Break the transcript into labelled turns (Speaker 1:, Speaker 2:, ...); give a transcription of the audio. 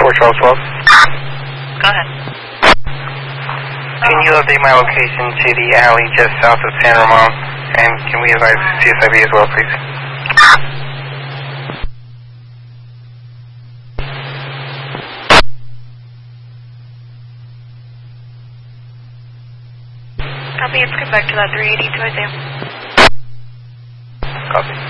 Speaker 1: 41212.
Speaker 2: Go ahead.
Speaker 1: Can you update my location to the alley just south of San Ramon? And can we advise CSIB as well, please?
Speaker 2: Copy, let's come back to that 380 to Isaiah.
Speaker 1: Copy.